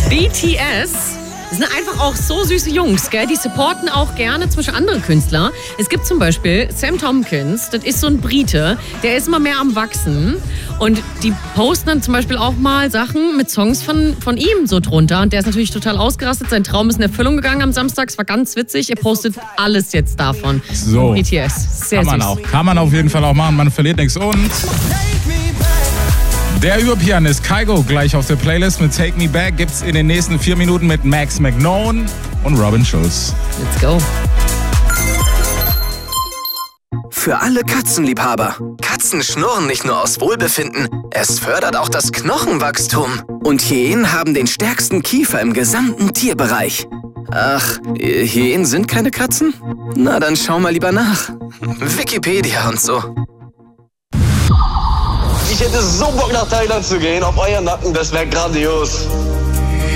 BTS sind einfach auch so süße Jungs, gell? Die supporten auch gerne zum Beispiel andere Künstler. Es gibt zum Beispiel Sam Tompkins, das ist so ein Brite, der ist immer mehr am Wachsen. Und die posten dann zum Beispiel auch mal Sachen mit Songs von ihm so drunter. Und der ist natürlich total ausgerastet. Sein Traum ist in Erfüllung gegangen am Samstag. Es war ganz witzig. Er postet alles jetzt davon. So. BTS. Sehr kann man süß. auch. Kann man auf jeden Fall auch machen. Man verliert nichts. Und der Überpianist Kygo gleich auf der Playlist mit Take Me Back gibt's in den nächsten 4 Minuten mit Max McKnone und Robin Schulz. Let's go. Für alle Katzenliebhaber. Katzen schnurren nicht nur aus Wohlbefinden, es fördert auch das Knochenwachstum. Und Hyänen haben den stärksten Kiefer im gesamten Tierbereich. Ach, Hyänen sind keine Katzen? Na, dann schau mal lieber nach. Wikipedia und so. Ich hätte so Bock nach Thailand zu gehen, auf euren Nacken, das wäre grandios.